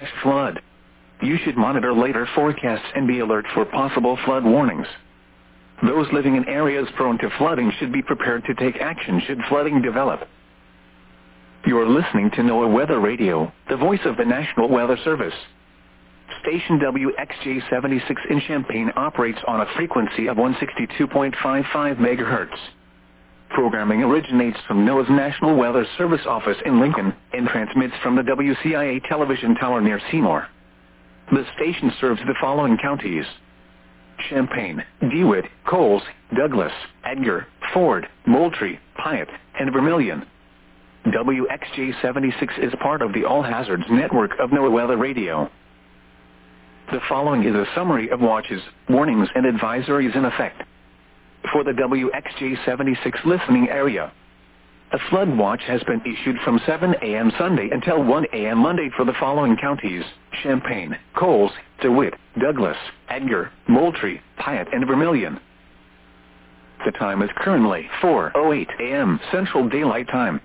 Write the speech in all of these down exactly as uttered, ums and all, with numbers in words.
Flood. You should monitor later forecasts and be alert for possible flood warnings. Those living in areas prone to flooding should be prepared to take action should flooding develop. You are listening to NOAA Weather Radio, the voice of the National Weather Service. Station W X J seventy-six in Champaign operates on a frequency of one sixty-two point five five megahertz. Programming originates from NOAA's National Weather Service office in Lincoln and transmits from the W C I A television tower near Seymour. The station serves the following counties: Champaign, DeWitt, Coles, Douglas, Edgar, Ford, Moultrie, Piatt, and Vermilion. W X J seventy-six is part of the All Hazards network of NOAA Weather Radio. The following is a summary of watches, warnings, and advisories in effect. For the W X J seventy-six listening area, a flood watch has been issued from seven a m Sunday until one a m Monday for the following counties: Champaign, Coles, DeWitt, Douglas, Edgar, Moultrie, Piatt, and Vermilion. The time is currently four oh eight a m Central Daylight Time.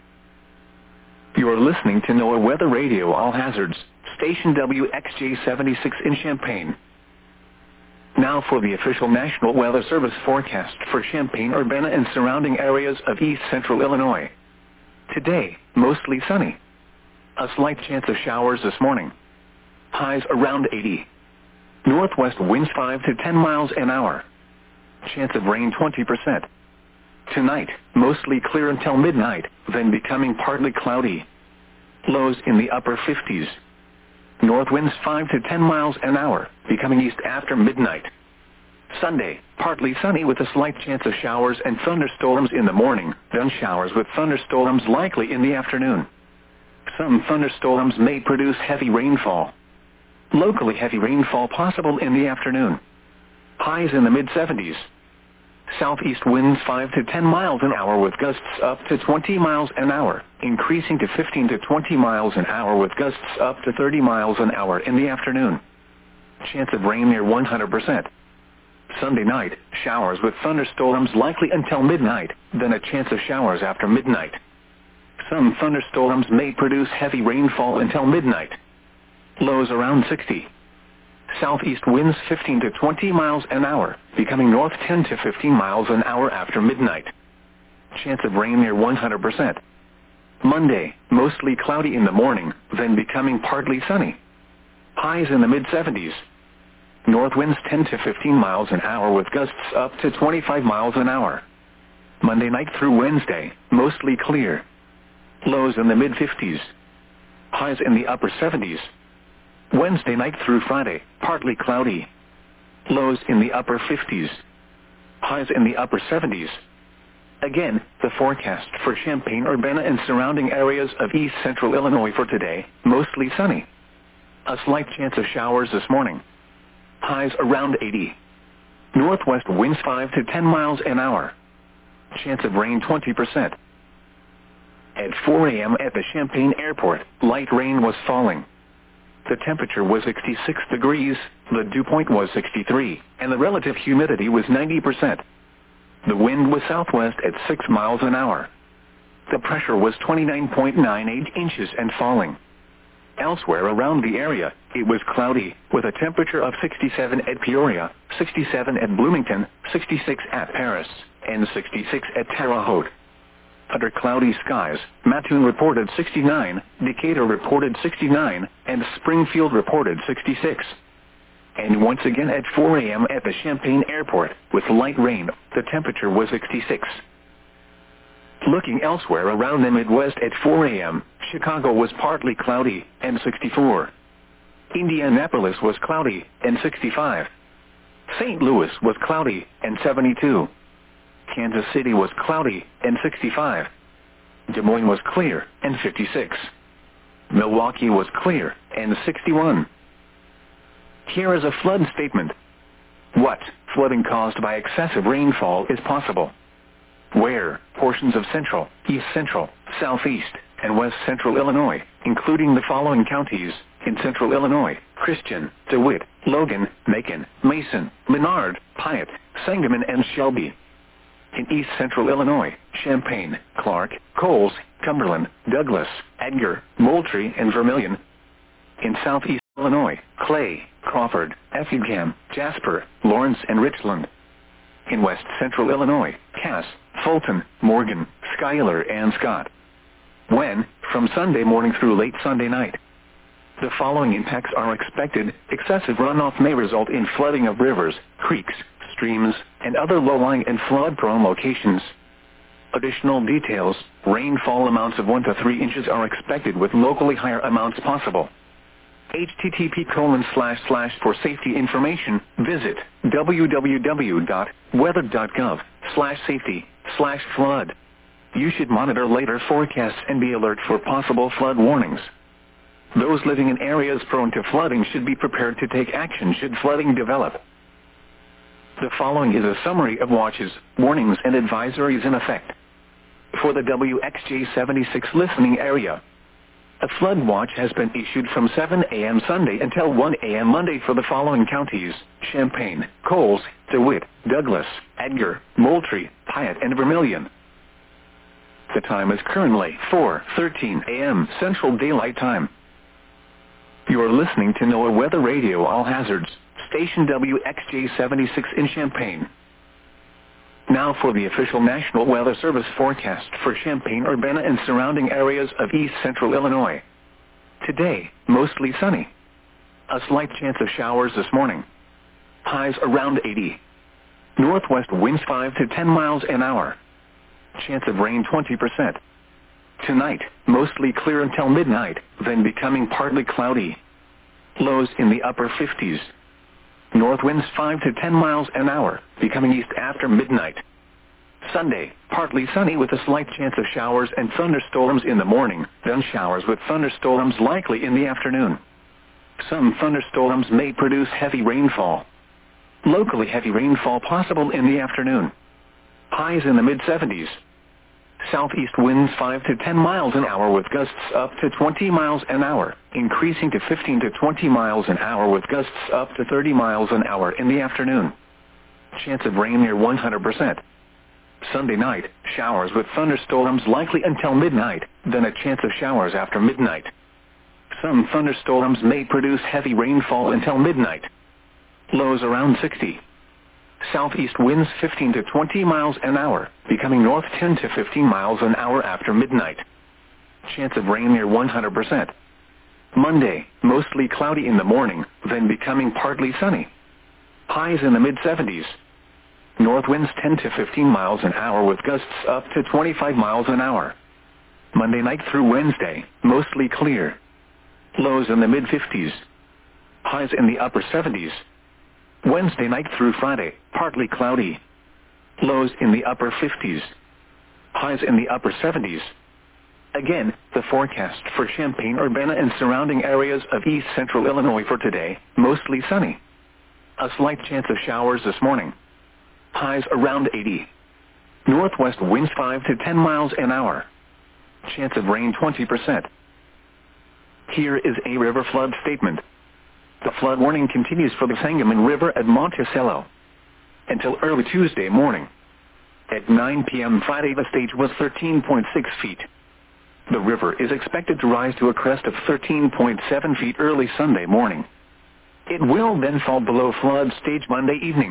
You are listening to NOAA Weather Radio All Hazards, Station W X J seventy-six in Champaign. Now for the official National Weather Service forecast for Champaign, Urbana, and surrounding areas of east central Illinois. Today, mostly sunny. A slight chance of showers this morning. Highs around eighty. Northwest winds five to ten miles an hour. Chance of rain twenty percent. Tonight, mostly clear until midnight, then becoming partly cloudy. Lows in the upper fifties. North winds five to ten miles an hour, becoming east after midnight. Sunday, partly sunny with a slight chance of showers and thunderstorms in the morning, then showers with thunderstorms likely in the afternoon. Some thunderstorms may produce heavy rainfall. Locally heavy rainfall possible in the afternoon. Highs in the mid seventies. Southeast winds five to ten miles an hour with gusts up to twenty miles an hour, increasing to fifteen to twenty miles an hour with gusts up to thirty miles an hour in the afternoon. Chance of rain near one hundred percent. Sunday night, showers with thunderstorms likely until midnight, then a chance of showers after midnight. Some thunderstorms may produce heavy rainfall until midnight. Lows around sixty. Southeast winds fifteen to twenty miles an hour, becoming north ten to fifteen miles an hour after midnight. Chance of rain near one hundred percent. Monday, mostly cloudy in the morning, then becoming partly sunny. Highs in the mid seventies. North winds ten to fifteen miles an hour with gusts up to twenty-five miles an hour. Monday night through Wednesday, mostly clear. Lows in the mid fifties. Highs in the upper seventies. Wednesday night through Friday, partly cloudy. Lows in the upper fifties. Highs in the upper seventies. Again, the forecast for Champaign, Urbana, and surrounding areas of east central Illinois for today, mostly sunny. A slight chance of showers this morning. Highs around eighty. Northwest winds five to ten miles an hour. Chance of rain twenty percent. At four a m at the Champaign Airport, light rain was falling. The temperature was sixty-six degrees, the dew point was sixty-three, and the relative humidity was ninety percent. The wind was southwest at six miles an hour. The pressure was twenty-nine point nine eight inches and falling. Elsewhere around the area, it was cloudy, with a temperature of sixty-seven at Peoria, sixty-seven at Bloomington, sixty-six at Paris, and sixty-six at Terre Haute. Under cloudy skies, Mattoon reported sixty-nine, Decatur reported sixty-nine, and Springfield reported sixty-six. And once again at four a m at the Champaign Airport, with light rain, the temperature was sixty-six. Looking elsewhere around the Midwest at four a m, Chicago was partly cloudy, and sixty-four. Indianapolis was cloudy, and sixty-five. Saint Louis was cloudy, and seventy-two. Kansas City was cloudy, and sixty-five. Des Moines was clear, and fifty-six. Milwaukee was clear, and sixty-one. Here is a flood statement. What flooding caused by excessive rainfall is possible? Where portions of central, east central, southeast, and west central Illinois, including the following counties, in central Illinois: Christian, DeWitt, Logan, Macon, Mason, Menard, Piatt, Sangamon, and Shelby. In east central Illinois: Champaign, Clark, Coles, Cumberland, Douglas, Edgar, Moultrie, and Vermilion. In southeast Illinois, Clay, Crawford, Effingham, Jasper, Lawrence and Richland. In west central Illinois, Cass, Fulton, Morgan, Schuyler and Scott. When, from Sunday morning through late Sunday night. The following impacts are expected. Excessive runoff may result in flooding of rivers, creeks, streams, and other low-lying and flood-prone locations. Additional details, rainfall amounts of one to three inches are expected with locally higher amounts possible. H T T P colon slash slash for safety information, visit w w w dot weather dot gov slash safety slash flood. You should monitor later forecasts and be alert for possible flood warnings. Those living in areas prone to flooding should be prepared to take action should flooding develop. The following is a summary of watches, warnings and advisories in effect. For the W X J seventy-six listening area, a flood watch has been issued from seven a m Sunday until one a m Monday for the following counties: Champaign, Coles, DeWitt, Douglas, Edgar, Moultrie, Piatt and Vermilion. The time is currently four thirteen a m Central Daylight Time. You are listening to NOAA Weather Radio All Hazards, station W X J seventy-six in Champaign. Now for the official National Weather Service forecast for Champaign-Urbana and surrounding areas of east central Illinois. Today, mostly sunny. A slight chance of showers this morning. Highs around eighty. Northwest winds five to ten miles an hour. Chance of rain twenty percent. Tonight, mostly clear until midnight, then becoming partly cloudy. Lows in the upper fifties. North winds five to ten miles an hour, becoming east after midnight. Sunday, partly sunny with a slight chance of showers and thunderstorms in the morning, then showers with thunderstorms likely in the afternoon. Some thunderstorms may produce heavy rainfall. Locally heavy rainfall possible in the afternoon. Highs in the mid seventies. Southeast winds five to ten miles an hour with gusts up to twenty miles an hour, increasing to fifteen to twenty miles an hour with gusts up to thirty miles an hour in the afternoon. Chance of rain near one hundred percent. Sunday night, showers with thunderstorms likely until midnight, then a chance of showers after midnight. Some thunderstorms may produce heavy rainfall until midnight. Lows around sixty. Southeast winds fifteen to twenty miles an hour, becoming north ten to fifteen miles an hour after midnight. Chance of rain near one hundred percent. Monday, mostly cloudy in the morning, then becoming partly sunny. Highs in the mid seventies. North winds ten to fifteen miles an hour with gusts up to twenty-five miles an hour. Monday night through Wednesday, mostly clear. Lows in the mid fifties. Highs in the upper seventies. Wednesday night through Friday, partly cloudy. Lows in the upper fifties. Highs in the upper seventies. Again, the forecast for Champaign-Urbana and surrounding areas of east central Illinois for today, mostly sunny. A slight chance of showers this morning. Highs around eighty. Northwest winds five to ten miles an hour. Chance of rain twenty percent. Here is a river flood statement. The flood warning continues for the Sangamon River at Monticello until early Tuesday morning. At nine p m Friday, the stage was thirteen point six feet. The river is expected to rise to a crest of thirteen point seven feet early Sunday morning. It will then fall below flood stage Monday evening.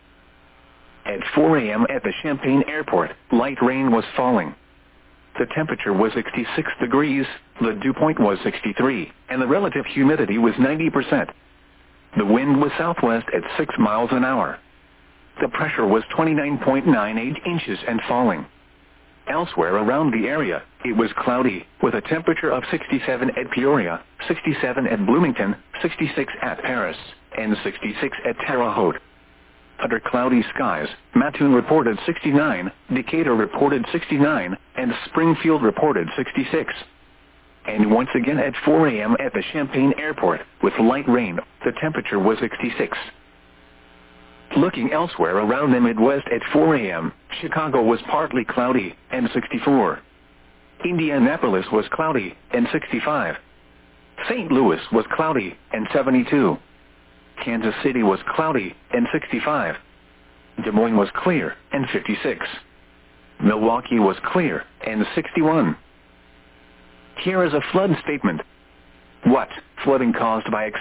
At four a m at the Champaign Airport, light rain was falling. The temperature was sixty-six degrees, the dew point was sixty-three, and the relative humidity was ninety percent. The wind was southwest at six miles an hour. The pressure was twenty-nine point nine eight inches and falling. Elsewhere around the area, it was cloudy, with a temperature of sixty-seven at Peoria, sixty-seven at Bloomington, sixty-six at Paris, and sixty-six at Terre Haute. Under cloudy skies, Mattoon reported sixty-nine, Decatur reported sixty-nine, and Springfield reported sixty-six. And once again at four a m at the Champaign Airport, with light rain, the temperature was sixty-six. Looking elsewhere around the Midwest at four a m, Chicago was partly cloudy, and sixty-four. Indianapolis was cloudy, and sixty-five. Saint Louis was cloudy, and seventy-two. Kansas City was cloudy, and sixty-five. Des Moines was clear, and fifty-six. Milwaukee was clear, and sixty-one. Here is a flood statement. What? Flooding caused by